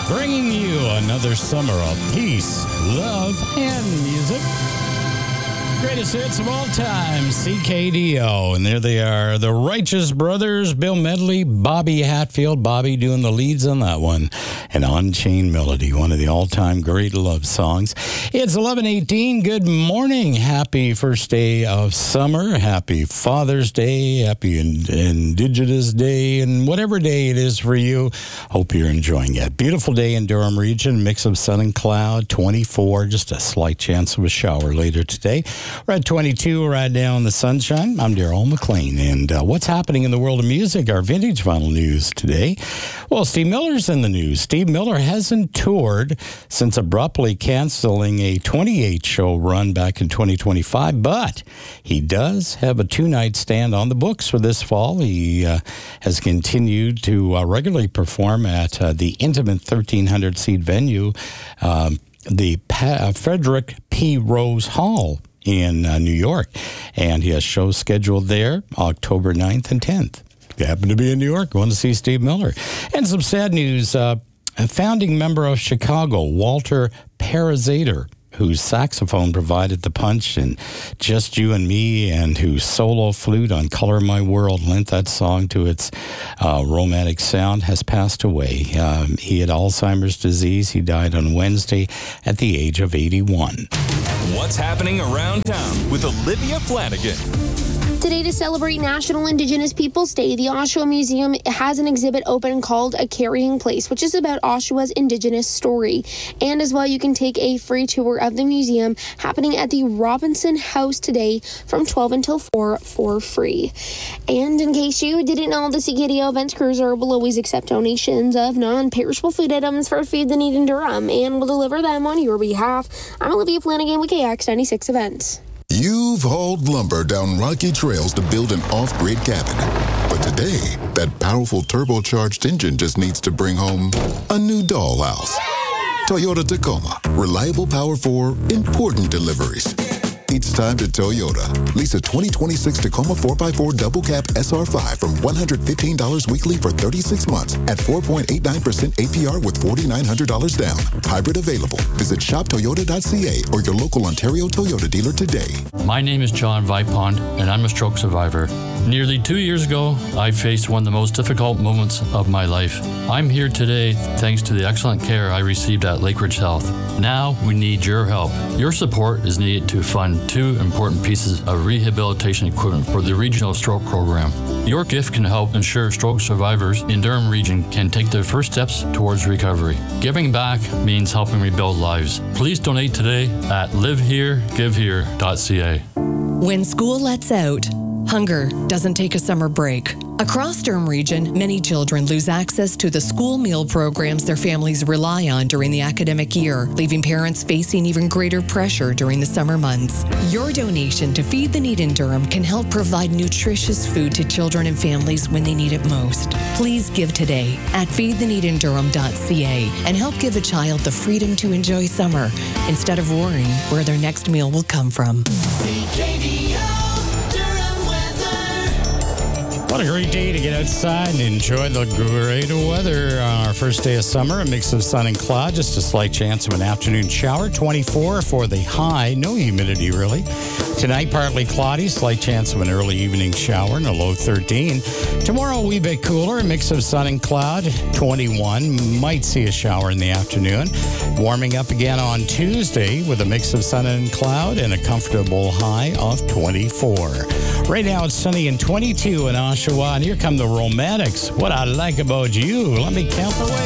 bringing you another summer of peace, love, and music. Greatest hits of all time, CKDO. And there they are, the Righteous Brothers, Bill Medley, Bobby Hatfield. Bobby doing the leads on that one. An Unchained Melody, one of the all-time great love songs. It's 11:18. Good morning. Happy first day of summer. Happy Father's Day. Happy Indigenous Day. And whatever day it is for you, hope you're enjoying it. Beautiful day in Durham region. Mix of sun and cloud. 24. Just a slight chance of a shower later today. We're at 22 right now in the sunshine. I'm Daryl McLean. And what's happening in the world of music? Our vintage vinyl news today. Well, Steve Miller's in the news. Steve Miller hasn't toured since abruptly canceling a 28-show run back in 2025, but he does have a 2-night stand on the books for this fall. He has continued to regularly perform at the intimate 1,300-seat venue, the Frederick P. Rose Hall in New York, and he has shows scheduled there October 9th and 10th. If you happen to be in New York, want to see Steve Miller. And some sad news, a founding member of Chicago, Walter Parazater, whose saxophone provided the punch in Just You and Me, and whose solo flute on Color My World lent that song to its romantic sound, has passed away. He had Alzheimer's disease. He died on Wednesday at the age of 81. What's happening around town with Olivia Flanagan? Today, to celebrate National Indigenous Peoples Day, the Oshawa Museum has an exhibit open called A Carrying Place, which is about Oshawa's Indigenous story. And as well, you can take a free tour of the museum happening at the Robinson House today from 12 until 4 for free. And in case you didn't know, the CKDO Events Cruiser will always accept donations of non-perishable food items for Feed the Need in Durham and will deliver them on your behalf. I'm Olivia Flanagan with KX96 Events. You've hauled lumber down rocky trails to build an off-grid cabin. But today, that powerful turbocharged engine just needs to bring home a new dollhouse. Toyota Tacoma. Reliable power for important deliveries. It's time to Toyota. Lease a 2026 Tacoma 4x4 double cab SR5 from $115 weekly for 36 months at 4.89% APR with $4,900 down. Hybrid available. Visit shoptoyota.ca or your local Ontario Toyota dealer today. My name is John Vipond, and I'm a stroke survivor. Nearly 2 years ago, I faced one of the most difficult moments of my life. I'm here today thanks to the excellent care I received at Lakeridge Health. Now we need your help. Your support is needed to fund 2 important pieces of rehabilitation equipment for the Regional Stroke Program. Your gift can help ensure stroke survivors in Durham region can take their first steps towards recovery. Giving back means helping rebuild lives. Please donate today at liveheregivehere.ca. When school lets out, hunger doesn't take a summer break. Across Durham region, many children lose access to the school meal programs their families rely on during the academic year, leaving parents facing even greater pressure during the summer months. Your donation to Feed the Need in Durham can help provide nutritious food to children and families when they need it most. Please give today at feedtheneedindurham.ca and help give a child the freedom to enjoy summer instead of worrying where their next meal will come from. What a great day to get outside and enjoy the great weather on our first day of summer. A mix of sun and cloud, just a slight chance of an afternoon shower. 24 for the high, no humidity really. Tonight, partly cloudy, slight chance of an early evening shower and a low 13. Tomorrow, a wee bit cooler, a mix of sun and cloud. 21, might see a shower in the afternoon. Warming up again on Tuesday with a mix of sun and cloud and a comfortable high of 24. Right now, it's sunny and 22 in Oshawa. And here come the Romantics. What I Like About You. Let me count the way.